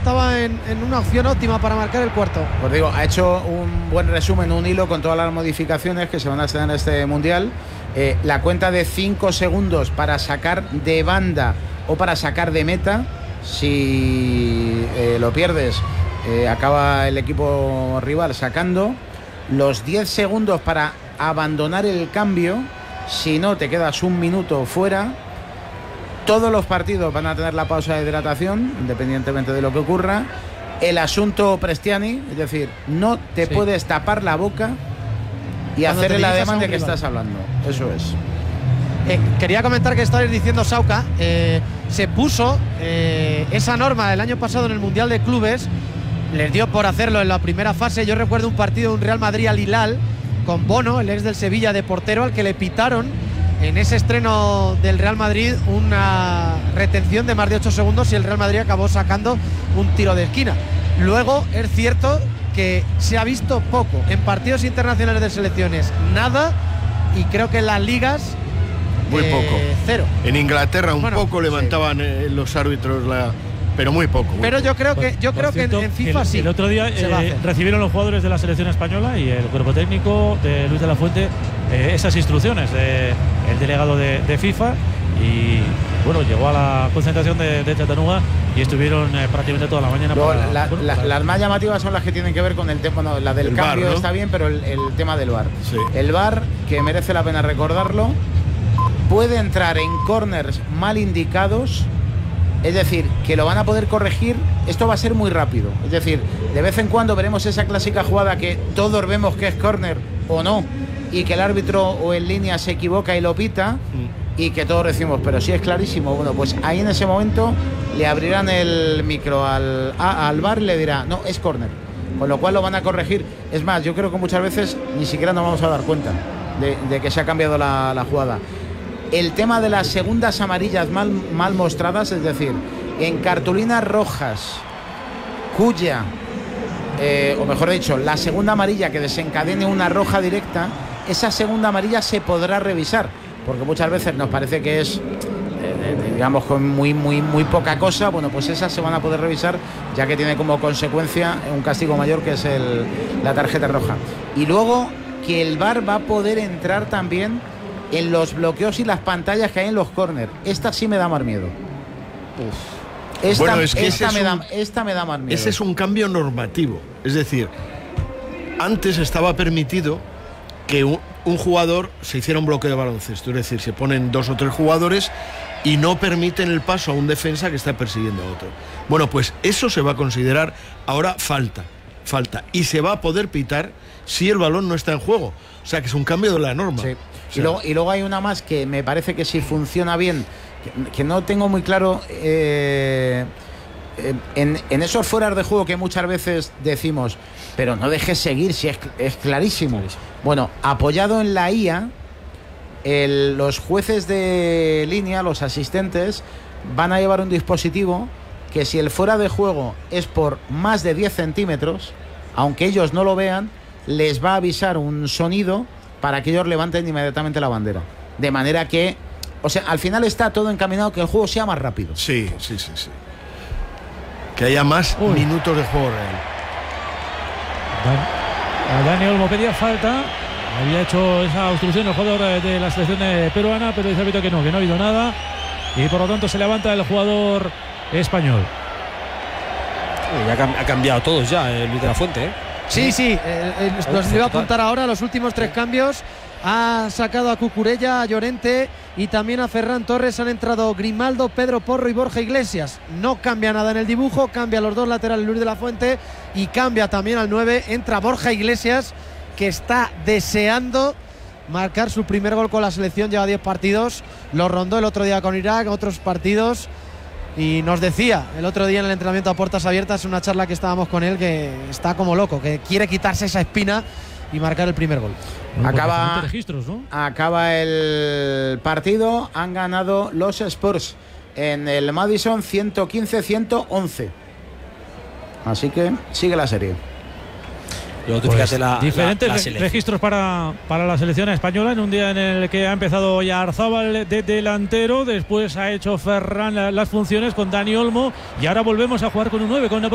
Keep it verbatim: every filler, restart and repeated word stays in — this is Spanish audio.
estaba en, en una opción óptima para marcar el cuarto. Pues digo, ha hecho un buen resumen, un hilo con todas las modificaciones que se van a hacer en este Mundial. Eh, la cuenta de cinco segundos para sacar de banda o para sacar de meta, si eh, lo pierdes, eh, acaba el equipo rival sacando. Los diez segundos para abandonar el cambio, si no te quedas un minuto fuera. Todos los partidos van a tener la pausa de hidratación, independientemente de lo que ocurra. El asunto Prestiani, es decir, no te sí. puedes tapar la boca y Cuando hacer el ademán de que rival. Estás hablando. Eso es. Eh, quería comentar que estabais diciendo, Sauca, eh, se puso eh, esa norma el año pasado en el Mundial de Clubes, les dio por hacerlo en la primera fase. Yo recuerdo un partido de un Real Madrid al Hilal con Bono, el ex del Sevilla, de portero, al que le pitaron en ese estreno del Real Madrid una retención de más de ocho segundos y el Real Madrid acabó sacando un tiro de esquina. Luego es cierto que se ha visto poco en partidos internacionales de selecciones, nada, y creo que en las ligas muy eh, poco. Cero. En Inglaterra un bueno, poco levantaban sí. eh, los árbitros la... pero muy poco. Muy pero poco. yo creo que yo por creo cierto, que en, en FIFA el, sí. El otro día eh, recibieron los jugadores de la selección española y el cuerpo técnico de Luis de la Fuente eh, esas instrucciones del delegado de, de FIFA, y bueno, llegó a la concentración de, de Chattanooga y estuvieron eh, prácticamente toda la mañana. Luego, para, la, bueno, la, para... Las más llamativas son las que tienen que ver con el tema, no, la del el cambio bar, ¿no? Está bien, pero el, el tema del V A R. Sí. El V A R, que merece la pena recordarlo, puede entrar en corners mal indicados. Es decir, que lo van a poder corregir. Esto va a ser muy rápido. Es decir, de vez en cuando veremos esa clásica jugada que todos vemos que es córner o no, y que el árbitro o en línea se equivoca y lo pita, mm. y que todos decimos, pero si es clarísimo. Bueno, pues ahí en ese momento le abrirán el micro al, a, al V A R y le dirá, no, es córner. Con lo cual lo van a corregir. Es más, yo creo que muchas veces ni siquiera nos vamos a dar cuenta de, de que se ha cambiado la, la jugada. El tema de las segundas amarillas mal, mal mostradas, es decir, en cartulinas rojas cuya, eh, o mejor dicho, la segunda amarilla que desencadene una roja directa, esa segunda amarilla se podrá revisar, porque muchas veces nos parece que es, eh, digamos, con muy, muy, muy poca cosa. Bueno, pues esas se van a poder revisar, ya que tiene como consecuencia un castigo mayor, que es el, la tarjeta roja. Y luego que el V A R va a poder entrar también en los bloqueos y las pantallas que hay en los córner. Esta sí me da más miedo. Uf. Esta, bueno, es que esta, me es da, un, esta me da más miedo. Ese es un cambio normativo. Es decir, antes estaba permitido que un, un jugador se hiciera un bloqueo de baloncesto. Es decir, se ponen dos o tres jugadores y no permiten el paso a un defensa que está persiguiendo a otro. Bueno, pues eso se va a considerar ahora falta. Falta. Y se va a poder pitar si el balón no está en juego. O sea, que es un cambio de la norma. Sí. O sea, y, luego, y luego hay una más que me parece que si funciona bien, que, que no tengo muy claro, eh, en, en esos fueras de juego que muchas veces decimos, pero no dejes seguir, si es, es clarísimo. clarísimo. Bueno, apoyado en la I A, el, los jueces de línea, los asistentes, van a llevar un dispositivo que si el fuera de juego es por más de diez centímetros, aunque ellos no lo vean, les va a avisar un sonido para que ellos levanten inmediatamente la bandera. De manera que, o sea, al final está todo encaminado que el juego sea más rápido. Sí, sí, sí, sí. Que haya más Uy. minutos de juego real. Dan, Dani Olmo pedía falta. Había hecho esa obstrucción el jugador de la selección peruana, pero dice el árbitro que no, que no ha habido nada. Y por lo tanto se levanta el jugador español. Uy, ya ha cambiado todos ya, eh, Luis de la Fuente, ¿eh? Sí, sí, eh, eh, nos iba a apuntar ahora los últimos tres cambios. Ha sacado a Cucurella, a Llorente y también a Ferran Torres. Han entrado Grimaldo, Pedro Porro y Borja Iglesias. No cambia nada en el dibujo, cambia los dos laterales Luis de la Fuente y cambia también al nueve. Entra Borja Iglesias, que está deseando marcar su primer gol con la selección. Lleva diez partidos, lo rondó el otro día con Irak, otros partidos. Y nos decía el otro día en el entrenamiento a puertas abiertas, una charla que estábamos con él, que está como loco, que quiere quitarse esa espina y marcar el primer gol. Bueno, acaba, registros, ¿no? acaba el partido, han ganado los Spurs en el Madison ciento quince a ciento once. Así que sigue la serie. Luego tú pues fíjate la, diferentes la, la registros para, para la selección española en un día en el que ha empezado ya Arzábal de delantero, después ha hecho Ferran las funciones con Dani Olmo y ahora volvemos a jugar con un nueve, con